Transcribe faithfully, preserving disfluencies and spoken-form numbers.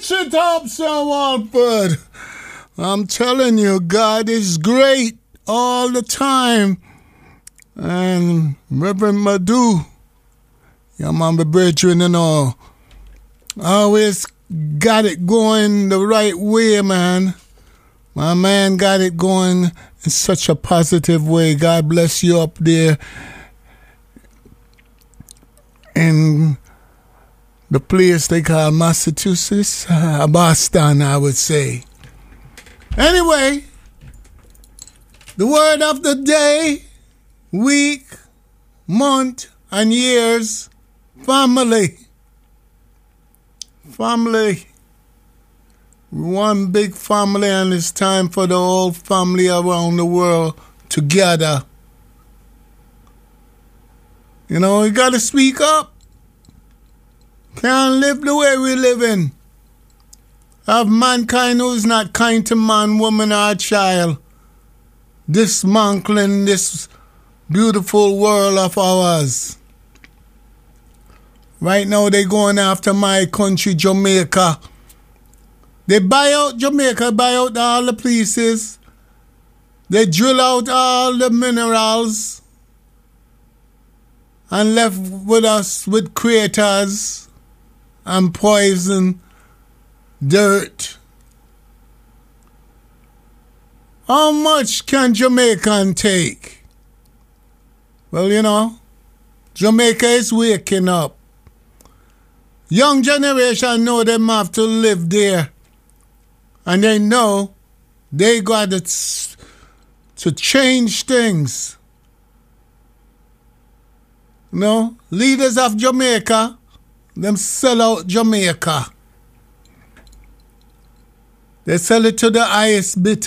Switch it up, Sir Walford. I'm telling you, God is great all the time. And Reverend Madu, your mama brethren and all, always got it going the right way, man. My man got it going in such a positive way. God bless you up there in the place they call Massachusetts, uh, Boston, I would say. Anyway, the word of the day, week, month, and years, family. Family. One big family, and it's time for the whole family around the world together. You know, you got to speak up. Can't live the way we living. Have mankind who is not kind to man, woman, or child. Dismantling this beautiful world of ours. Right now they going after my country, Jamaica. They buy out Jamaica, buy out all the places. They drill out all the minerals. And left with us with craters and poison, dirt. How much can Jamaican take? Well, you know, Jamaica is waking up. Young generation know them have to live there. And they know they got to, to change things. You know, leaders of Jamaica, them sell out Jamaica. They sell it to the highest bidder.